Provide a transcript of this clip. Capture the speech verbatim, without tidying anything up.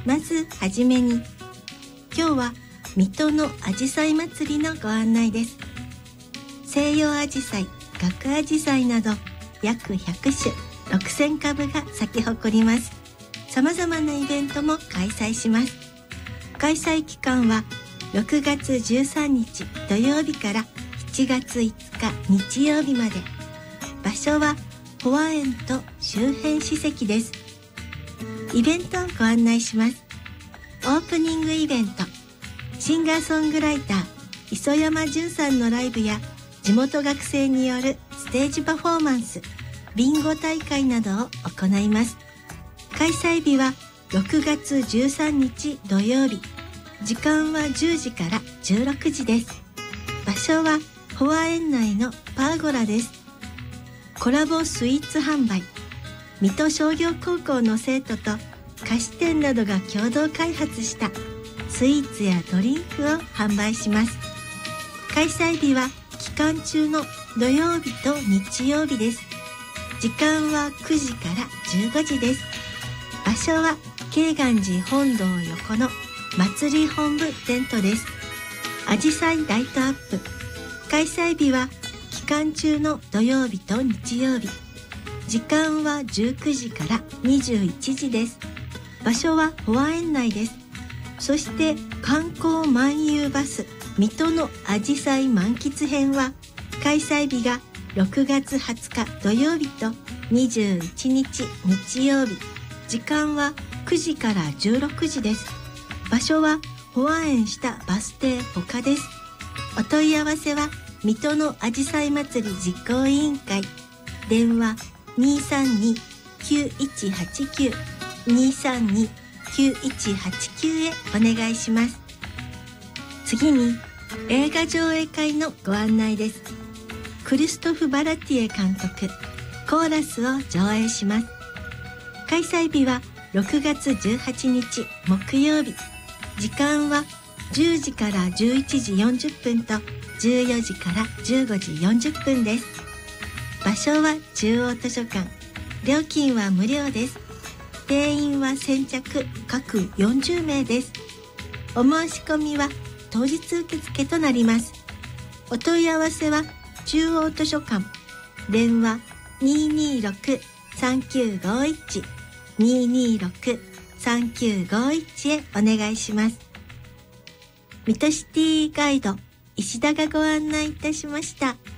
まずはじめに、今日は水戸のあじさい祭りのご案内です。西洋あじさい、学あじさいなど約ひゃくしゅ、ろくせんかぶが咲き誇ります。様々なイベントも開催します。開催期間はろくがつじゅうさんにち土曜日からしちがついつか日曜日まで。場所は保和園と周辺史跡です。イベントをご案内します。オープニングイベント、シンガーソングライター磯山淳さんのライブや地元学生によるステージパフォーマンス、ビンゴ大会などを行います。開催日はろくがつじゅうさんにち土曜日。時間はじゅうじからじゅうろくじです。場所は保和園内のパーゴラです。コラボスイーツ販売、水戸商業高校の生徒と菓子店などが共同開発したスイーツやドリンクを販売します。開催日は期間中の土曜日と日曜日です。時間はくじからじゅうごじです。場所は慶願寺本堂横の祭り本部テントです。あじさいライトアップ。開催日は期間中の土曜日と日曜日。時間はじゅうくじからにじゅういちじです。場所は保和園内です。そして観光漫遊バス水戸のあじさい満喫編は開催日がろくがつはつか土曜日とにじゅういちにち日曜日。時間はくじからじゅうろくじです。場所は保和園下バス停他です。お問い合わせは水戸のあじさい祭り実行委員会、電話 にーさんに きゅういちはちきゅう にーさんに きゅういちはちきゅう へお願いします。次に映画上映会のご案内です。クリストフ・バラティエ監督、コーラスを上映します。開催日はろくがつじゅうはちにち木曜日。時間はじゅうじからじゅういちじよんじゅっぷんとじゅうよじからじゅうごじよんじゅっぷんです。場所は中央図書館。料金は無料です。定員は先着各よんじゅうめいです。お申し込みは当日受付となります。お問い合わせは中央図書館、電話 にーにーろく さんきゅうごいち にーにーろく さんきゅうごいち へお願いします。水戸シティガイド石田がご案内いたしました。